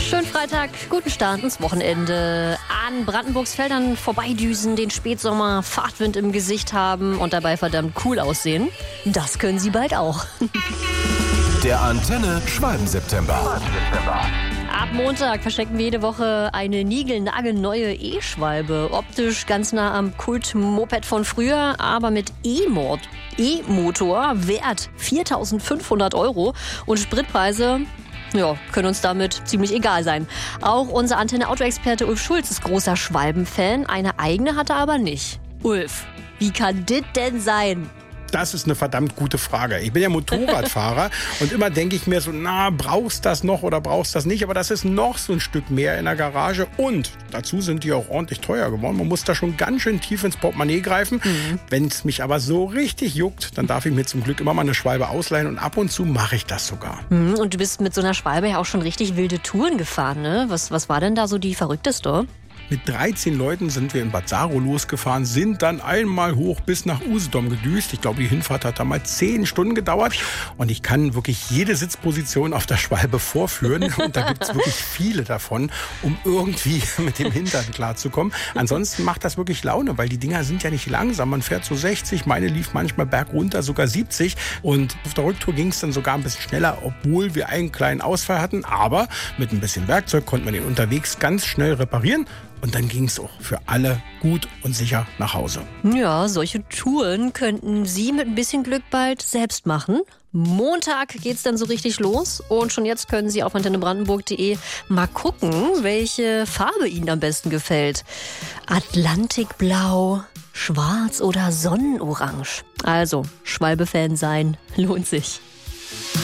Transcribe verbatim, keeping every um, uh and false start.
Schönen Freitag, guten Start ins Wochenende. An Brandenburgs Feldern vorbeidüsen, den Spätsommer, Fahrtwind im Gesicht haben und dabei verdammt cool aussehen. Das können Sie bald auch. Der Antenne Schwalben-September. Ab Montag verschenken wir jede Woche eine niegelnagelneue E-Schwalbe. Optisch ganz nah am Kult-Moped von früher, aber mit E-Mod. E-Motor, Wert viertausendfünfhundert Euro und Spritpreise, ja, können uns damit ziemlich egal sein. Auch unser Antenne-Auto-Experte Ulf Schulz ist großer Schwalben-Fan. Eine eigene hat er aber nicht. Ulf, wie kann das denn sein? Das ist eine verdammt gute Frage. Ich bin ja Motorradfahrer und immer denke ich mir so, na, brauchst das noch oder brauchst das nicht? Aber das ist noch so ein Stück mehr in der Garage und dazu sind die auch ordentlich teuer geworden. Man muss da schon ganz schön tief ins Portemonnaie greifen. Mhm. Wenn es mich aber so richtig juckt, dann darf ich mir zum Glück immer mal eine Schwalbe ausleihen und ab und zu mache ich das sogar. Mhm, und du bist mit so einer Schwalbe ja auch schon richtig wilde Touren gefahren, ne? Was, was war denn da so die verrückteste? Mit dreizehn Leuten sind wir in Bad Saro losgefahren, sind dann einmal hoch bis nach Usedom gedüst. Ich glaube, die Hinfahrt hat damals zehn Stunden gedauert. Und ich kann wirklich jede Sitzposition auf der Schwalbe vorführen. Und da gibt es wirklich viele davon, um irgendwie mit dem Hintern klarzukommen. Ansonsten macht das wirklich Laune, weil die Dinger sind ja nicht langsam. Man fährt so sechzig, meine lief manchmal bergunter, sogar siebzig. Und auf der Rücktour ging es dann sogar ein bisschen schneller, obwohl wir einen kleinen Ausfall hatten. Aber mit ein bisschen Werkzeug konnte man den unterwegs ganz schnell reparieren. Und dann ging es auch für alle gut und sicher nach Hause. Ja, solche Touren könnten Sie mit ein bisschen Glück bald selbst machen. Montag geht's dann so richtig los und schon jetzt können Sie auf antenne brandenburg punkt de mal gucken, welche Farbe Ihnen am besten gefällt. Atlantikblau, Schwarz oder Sonnenorange. Also, Schwalbe-Fan sein lohnt sich.